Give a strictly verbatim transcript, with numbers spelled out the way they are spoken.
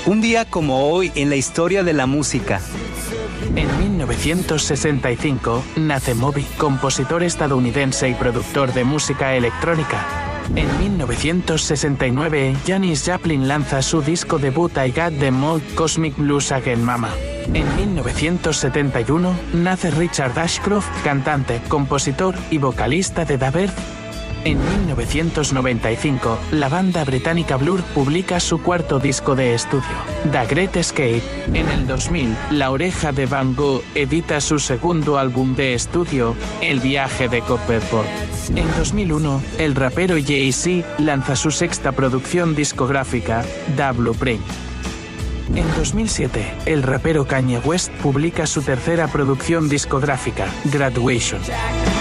Un día como hoy en la historia de la música. En mil novecientos sesenta y cinco nace Moby, compositor estadounidense y productor de música electrónica. En mil novecientos sesenta y nueve, Janis Joplin lanza su disco debut I Got the Mold Cosmic Blues Again Mama. En mil novecientos setenta y uno nace Richard Ashcroft, cantante, compositor y vocalista de The Verve. En mil novecientos noventa y cinco, la banda británica Blur publica su cuarto disco de estudio, The Great Escape. En el dos mil, La Oreja de Van Gogh edita su segundo álbum de estudio, El Viaje de Copperpot. En dos mil uno, el rapero Jay-Z lanza su sexta producción discográfica, The Blueprint. En dos mil siete, el rapero Kanye West publica su tercera producción discográfica, Graduation.